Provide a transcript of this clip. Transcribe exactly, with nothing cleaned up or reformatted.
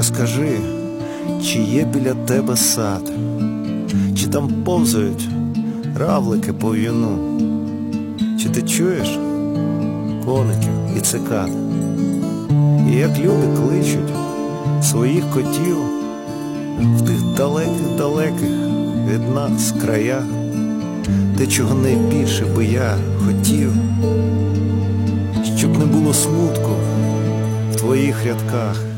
розкажи, чи є біля тебе сад, чи там повзають равлики по в'юну, чи ти чуєш коників і цикад, і як люди кличуть своїх котів в тих далеких-далеких від нас краях, те, чого найбільше би я хотів, щоб не було смутку в твоїх рядках.